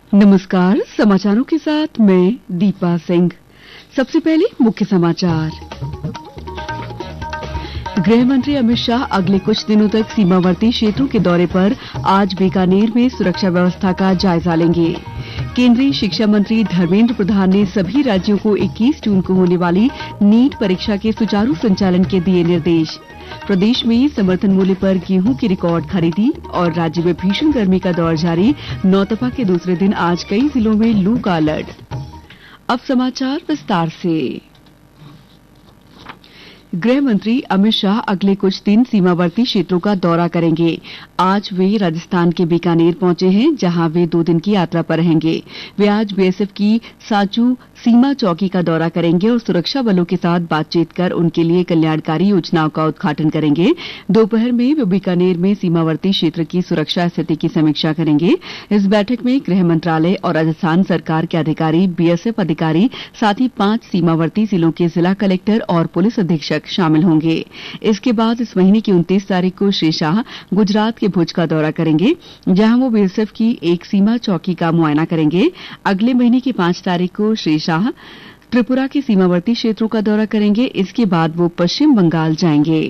नमस्कार, समाचारों के साथ मैं दीपा सिंह। सबसे पहले मुख्य समाचार। गृह मंत्री अमित शाह अगले कुछ दिनों तक सीमावर्ती क्षेत्रों के दौरे पर आज बीकानेर में सुरक्षा व्यवस्था का जायजा लेंगे। केंद्रीय शिक्षा मंत्री धर्मेंद्र प्रधान ने सभी राज्यों को 21 जून को होने वाली नीट परीक्षा के सुचारू संचालन के दिए निर्देश। प्रदेश में समर्थन मूल्य पर गेहूं की रिकॉर्ड खरीदी और राज्य में भीषण गर्मी का दौर जारी। नौतपा के दूसरे दिन आज कई जिलों में लू का अलर्ट। अब समाचार विस्तार से। गृह मंत्री अमित शाह अगले कुछ दिन सीमावर्ती क्षेत्रों का दौरा करेंगे। आज वे राजस्थान के बीकानेर पहुंचे हैं, जहां वे 2 दिन की यात्रा पर रहेंगे। वे आज बीएसएफ की साचू सीमा चौकी का दौरा करेंगे और सुरक्षा बलों के साथ बातचीत कर उनके लिए कल्याणकारी योजनाओं का उद्घाटन करेंगे। दोपहर में वे बीकानेर में सीमावर्ती क्षेत्र की सुरक्षा स्थिति की समीक्षा करेंगे। इस बैठक में गृह मंत्रालय और राजस्थान सरकार के अधिकारी, बीएसएफ अधिकारी, साथ ही 5 सीमावर्ती जिलों के जिला कलेक्टर और पुलिस अधीक्षक शामिल होंगे। इसके बाद इस महीने की 29 तारीख को श्री शाह गुजरात के भुज का दौरा करेंगे, जहां वो बीएसएफ की एक सीमा चौकी का मुआयना करेंगे। अगले महीने की 5 तारीख को श्री शाह त्रिपुरा के सीमावर्ती क्षेत्रों का दौरा करेंगे। इसके बाद वो पश्चिम बंगाल जाएंगे।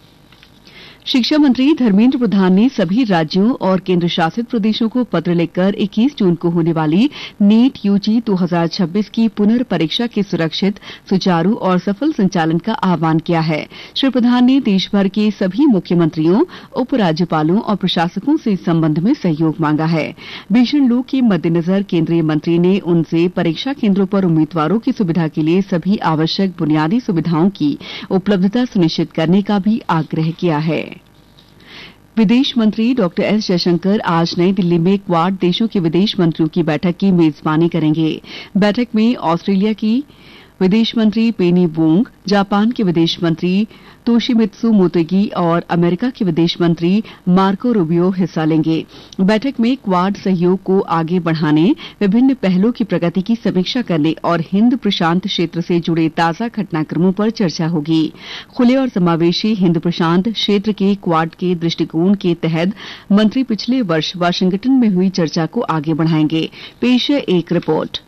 शिक्षा मंत्री धर्मेंद्र प्रधान ने सभी राज्यों और केंद्र शासित प्रदेशों को पत्र लिखकर 21 जून को होने वाली नीट यूजी 2026 की पुनर्परीक्षा के सुरक्षित, सुचारू और सफल संचालन का आह्वान किया है। श्री प्रधान ने देश भर के सभी मुख्यमंत्रियों, उपराज्यपालों और प्रशासकों से इस संबंध में सहयोग मांगा है। भीषण लू के मद्देनजर केंद्रीय मंत्री ने उनसे परीक्षा केंद्रों पर उम्मीदवारों की सुविधा के लिए सभी आवश्यक बुनियादी सुविधाओं की उपलब्धता सुनिश्चित करने का भी आग्रह किया है। विदेश मंत्री डॉक्टर एस जयशंकर आज नई दिल्ली में क्वाड देशों के विदेश मंत्रियों की बैठक की मेजबानी करेंगे। बैठक में ऑस्ट्रेलिया की विदेश मंत्री पेनी वोंग, जापान के विदेश मंत्री तोशिमित्सु मोतेगी और अमेरिका के विदेश मंत्री मार्को रूबियो हिस्सा लेंगे। बैठक में क्वाड सहयोग को आगे बढ़ाने, विभिन्न पहलों की प्रगति की समीक्षा करने और हिंद प्रशांत क्षेत्र से जुड़े ताजा घटनाक्रमों पर चर्चा होगी। खुले और समावेशी हिंद प्रशांत क्षेत्र के क्वाड के दृष्टिकोण के तहत मंत्री पिछले वर्ष वाशिंगटन में हुई चर्चा को आगे बढ़ाएंगे। पेश है एक रिपोर्ट।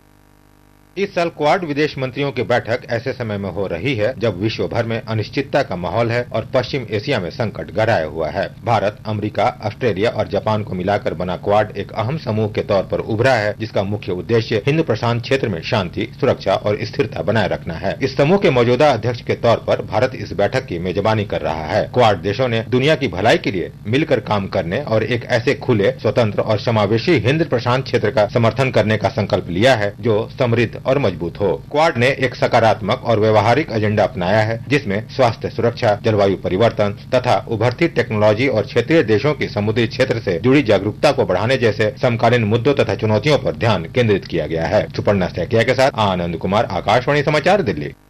इस साल क्वाड विदेश मंत्रियों की बैठक ऐसे समय में हो रही है जब विश्व भर में अनिश्चितता का माहौल है और पश्चिम एशिया में संकट गहराया हुआ है। भारत, अमेरिका, ऑस्ट्रेलिया और जापान को मिलाकर बना क्वाड एक अहम समूह के तौर पर उभरा है, जिसका मुख्य उद्देश्य हिंद प्रशांत क्षेत्र में शांति, सुरक्षा और स्थिरता बनाए रखना है। इस समूह के मौजूदा अध्यक्ष के तौर पर भारत इस बैठक की मेजबानी कर रहा है। क्वाड देशों ने दुनिया की भलाई के लिए मिलकर काम करने और एक ऐसे खुले, स्वतंत्र और समावेशी हिंद प्रशांत क्षेत्र का समर्थन करने का संकल्प लिया है जो समृद्ध और मजबूत हो। क्वाड ने एक सकारात्मक और व्यवहारिक एजेंडा अपनाया है, जिसमें स्वास्थ्य सुरक्षा, जलवायु परिवर्तन तथा उभरती टेक्नोलॉजी और क्षेत्रीय देशों की समुद्री क्षेत्र से जुड़ी जागरूकता को बढ़ाने जैसे समकालीन मुद्दों तथा चुनौतियों पर ध्यान केंद्रित किया गया है। सुपर्णा सैकिया के साथ आनंद कुमार, आकाशवाणी समाचार, दिल्ली।